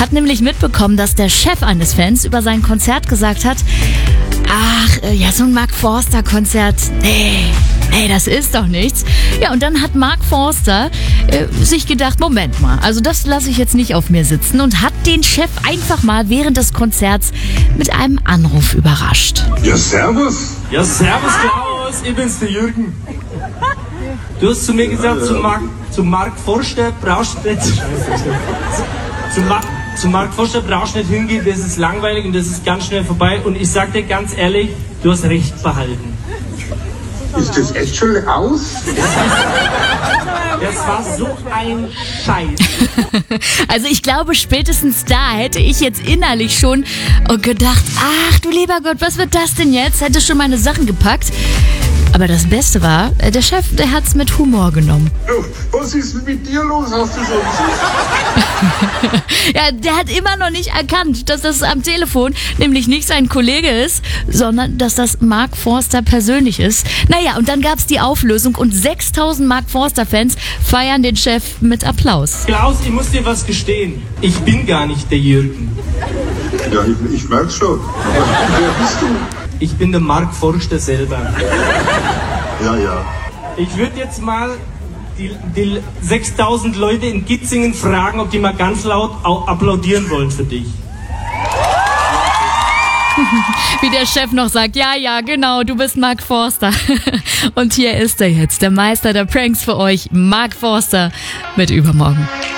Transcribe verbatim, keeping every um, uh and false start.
hat nämlich mitbekommen, dass der Chef eines Fans über sein Konzert gesagt hat, ach, ja, so ein Mark Forster-Konzert, nee, nee, das ist doch nichts. Ja, und dann hat Mark Forster äh, sich gedacht, Moment mal, also das lasse ich jetzt nicht auf mir sitzen und hat den Chef einfach mal während des Konzerts mit einem Anruf überrascht. Ja, servus. Ja, servus Klaus, ich bin's, der Jürgen. Du hast zu mir gesagt, ja, ja. Zu, Mark, zu Mark Forster brauchst du nicht... zu, Mark, zu Mark Forster brauchst du nicht hingehen, das ist langweilig und das ist ganz schnell vorbei. Und ich sag dir ganz ehrlich, du hast recht behalten. Ist das echt schon aus? Das war so ein Scheiß. Also ich glaube, spätestens da hätte ich jetzt innerlich schon gedacht, ach du lieber Gott, was wird das denn jetzt? Hätte schon meine Sachen gepackt. Aber das Beste war, der Chef, der hat's mit Humor genommen. Was ist denn mit dir los? Hast du schon Ja, der hat immer noch nicht erkannt, dass das am Telefon nämlich nicht sein Kollege ist, sondern dass das Mark Forster persönlich ist. Naja, und dann gab's die Auflösung und sechstausend Mark Forster-Fans feiern den Chef mit Applaus. Klaus, ich muss dir was gestehen. Ich bin gar nicht der Jürgen. Ja, ich, ich merk's schon. Aber wer bist du? Ich bin der Mark Forster selber. Ja, ja. Ich würde jetzt mal die, die sechstausend Leute in Gitzingen fragen, ob die mal ganz laut applaudieren wollen für dich. Wie der Chef noch sagt, ja, ja, genau, du bist Mark Forster. Und hier ist er jetzt, der Meister der Pranks für euch, Mark Forster mit Übermorgen.